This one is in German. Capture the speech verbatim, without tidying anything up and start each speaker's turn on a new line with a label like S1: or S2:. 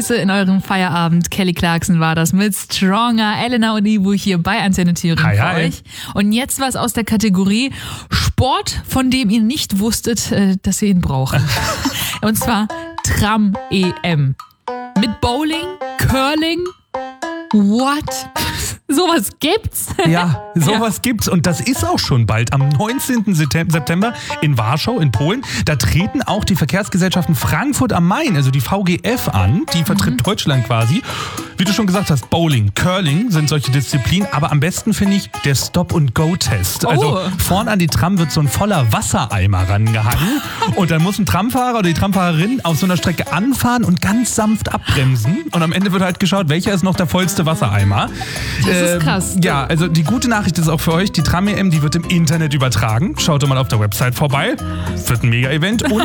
S1: Grüße in eurem Feierabend. Kelly Clarkson war das mit Stronger. Elena und Ibu hier bei Antenne Thüringen
S2: hi,
S1: für
S2: hi.
S1: euch. Und jetzt was aus der Kategorie Sport, von dem ihr nicht wusstet, dass ihr ihn braucht. Und zwar Tram-E M. Mit Bowling, Curling, what? Sowas gibt's?
S2: Ja, sowas ja. gibt's und das ist auch schon bald am neunzehnten September in Warschau in Polen. Da treten auch die Verkehrsgesellschaften Frankfurt am Main, also die V G F an, die vertritt mhm. Deutschland quasi. Wie du schon gesagt hast, Bowling, Curling sind solche Disziplinen, aber am besten finde ich der Stop-and-Go-Test.
S1: Oh.
S2: Also vorn an die Tram wird so ein voller Wassereimer rangehangen und dann muss ein Tramfahrer oder die Tramfahrerin auf so einer Strecke anfahren und ganz sanft abbremsen und am Ende wird halt geschaut, welcher ist noch der vollste Wassereimer.
S1: Das ist krass.
S2: Ähm, ja, also die gute Nachricht ist auch für euch, die Tram-E M, die wird im Internet übertragen. Schaut doch mal auf der Website vorbei. Wird ein Mega-Event. Und